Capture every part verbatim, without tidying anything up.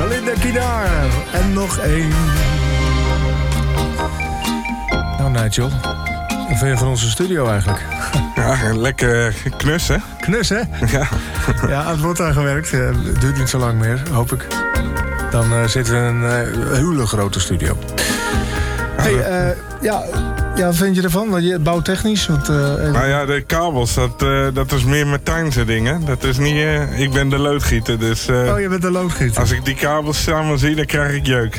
Belinda Kinaar. En nog één. Nou, Nigel. Wat vind je van onze studio eigenlijk? Ja, lekker knus, hè? Knus, hè? Ja. Ja, het wordt aan gewerkt. Het duurt niet zo lang meer, hoop ik. Dan uh, zitten we in een uh, hele grote studio. Hey, uh, ja... Ja, wat vind je ervan? Want je bouwtechnisch? Want, uh, nou ja, de kabels, dat, uh, dat is meer Martijnse dingen. Dat is niet... Uh, ik ben de loodgieter, dus... Uh, oh, je bent de loodgieter. Als ik die kabels samen zie, dan krijg ik jeuk.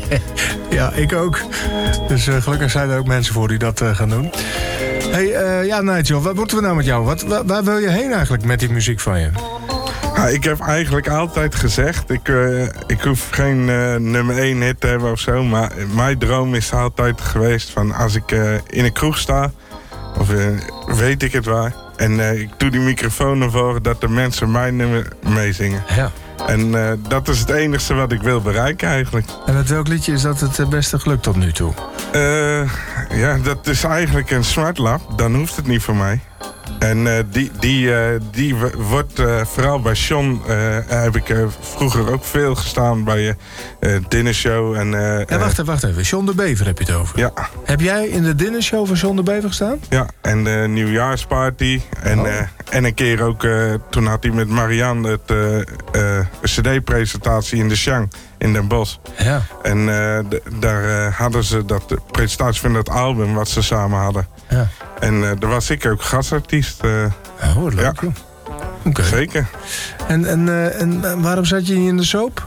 Ja, ik ook. Dus uh, gelukkig zijn er ook mensen voor die dat uh, gaan doen. Hey, uh, ja, Nigel, wat moeten we nou met jou? Wat, waar, waar wil je heen eigenlijk met die muziek van je? Ja, ik heb eigenlijk altijd gezegd, ik, uh, ik hoef geen uh, nummer één hit te hebben of zo, maar mijn droom is altijd geweest van als ik uh, in een kroeg sta, of uh, weet ik het waar, en uh, ik doe die microfoon ervoor dat de mensen mijn nummer meezingen. Ja. En uh, dat is het enige wat ik wil bereiken eigenlijk. En met welk liedje is dat het beste gelukt tot nu toe? Uh, ja, dat is eigenlijk een Smart Lab, dan hoeft het niet voor mij. En uh, die, die, uh, die wordt uh, vooral bij John, uh, heb ik uh, vroeger ook veel gestaan bij uh, Dinnershow. En, uh, ja, wacht even, wacht even. John de Bever heb je het over. Ja. Heb jij in de Dinnershow van John de Bever gestaan? Ja, en de nieuwjaarsparty. En, oh. uh, en een keer ook, uh, toen had hij met Marianne het uh, uh, C D-presentatie in de Chang in Den Bosch. Ja. En uh, d- daar uh, hadden ze dat, de presentatie van dat album wat ze samen hadden. Ja. En uh, daar was ik ook gastartiest. Uh, oh, leuk. Ja. Oké. Okay. Zeker. En, en, uh, en waarom zat je niet in de soap?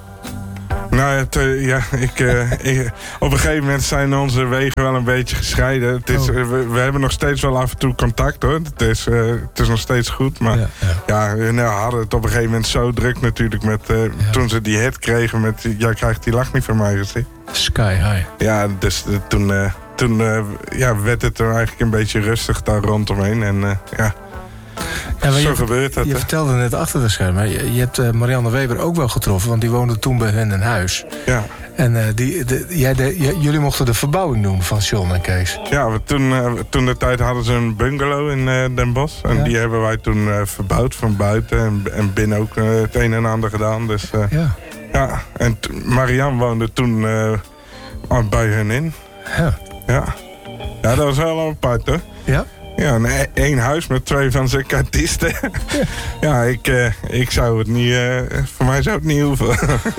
Nou, het, uh, ja, ik, uh, ik, op een gegeven moment zijn onze wegen wel een beetje gescheiden. Het is, oh. uh, we, we hebben nog steeds wel af en toe contact, hoor. Het is, uh, het is nog steeds goed, maar ja, ja. ja we nou, hadden het op een gegeven moment zo druk natuurlijk met uh, ja. toen ze die hit kregen met jij krijgt die lach niet van mij gezien. Sky High. Ja, dus uh, toen, uh, toen uh, ja, werd het er eigenlijk een beetje rustig daar rondomheen en uh, ja. Ja, Zo je, gebeurt dat. Je hè? vertelde net achter de schermen. Je, je hebt uh, Marianne Weber ook wel getroffen, want die woonde toen bij hen in huis. Ja. En uh, die, de, jij de, j, jullie mochten de verbouwing doen van John en Kees. Ja, we toen, uh, toen de tijd hadden ze een bungalow in uh, Den Bosch. En ja. die hebben wij toen uh, verbouwd van buiten. En, en binnen ook uh, het een en ander gedaan. Dus, uh, ja. ja. En t- Marianne woonde toen uh, bij hen in. Ja. Ja. Ja, dat was wel apart, hoor. Ja? Ja, een, één huis met twee van zijn artiesten. Ja, ja ik, uh, ik zou het niet... Uh, voor mij zou het niet hoeven.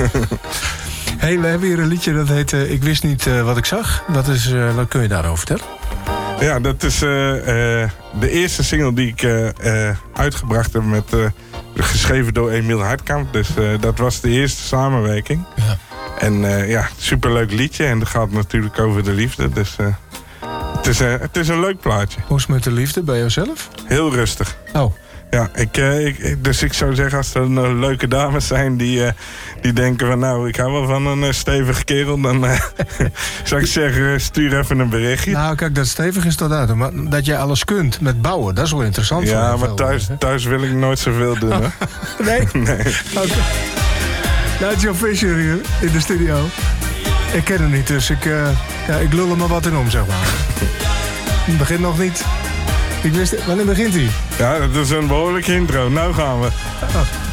Hey, we hebben hier een liedje dat heet uh, Ik wist niet uh, wat ik zag. Wat, is, uh, wat kun je daarover vertellen? Ja, dat is uh, uh, de eerste single die ik uh, uh, uitgebracht heb met... Uh, geschreven door Emiel Hartkamp. Dus uh, dat was de eerste samenwerking. Ja. En uh, ja, superleuk liedje. En dat gaat natuurlijk over de liefde. Dus... Uh, Het is, uh, het is een leuk plaatje. Hoe is het met de liefde bij jouzelf? Heel rustig. Oh. Ja, ik, uh, ik, dus ik zou zeggen, als er uh, leuke dames zijn die, uh, die denken van nou, ik hou wel van een uh, stevige kerel, dan uh, zou ik zeggen, stuur even een berichtje. Nou, kijk, dat stevig is tot uit. Maar dat jij alles kunt met bouwen, dat is wel interessant. Ja, voor maar veel, thuis, thuis wil ik nooit zoveel doen, hè? Nee? Nee. Okay. Nigel Fisher hier in de studio. Ik ken hem niet, dus ik, uh, ja, ik lul er maar wat in om, zeg maar. Het begint nog niet. Ik wist, wanneer begint hij? Ja, dat is een behoorlijke intro. Nou gaan we. Oh.